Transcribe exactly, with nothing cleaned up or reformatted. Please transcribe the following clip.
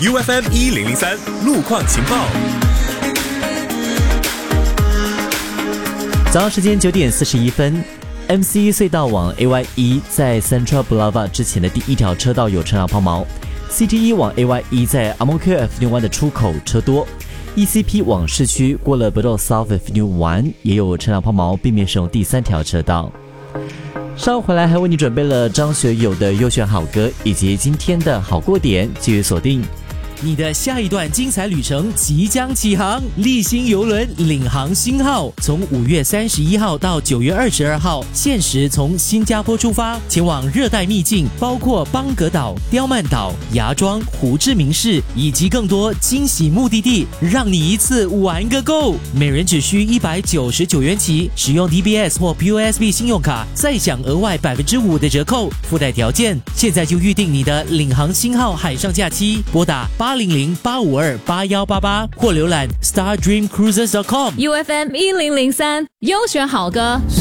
U F M 一零零三路况情报。 早上时间九点四十一分 ，M C E 隧道往 A Y 一在 Central Boulevard 之前的第一条车道有车辆抛锚 ，C T 一往 A Y 一在 Ang Mo Kio Avenue 湾的出口车多 ，E C P 往市区过了 Bedok South Avenue 湾也有车辆抛锚，避免使用第三条车道。稍后回来还为你准备了张学友的优选好歌，以及今天的好过点，继续锁定。 你的下一段精彩旅程即将起航，立新邮轮领航星号从五月三十一号到九月二十二号，限时从新加坡出发，前往热带秘境，包括邦格岛、刁曼岛、芽庄、胡志明市以及更多惊喜目的地，让你一次玩个够。每人只需一百九十九元起，使用 D B S 或 P O S B 信用卡，再享额外百分之五的折扣，附带条件。现在就预定你的领航星号海上假期，拨打八零零八五二八一八八或浏览 star dream cruises dot com。 U F M 一零零三优选好歌。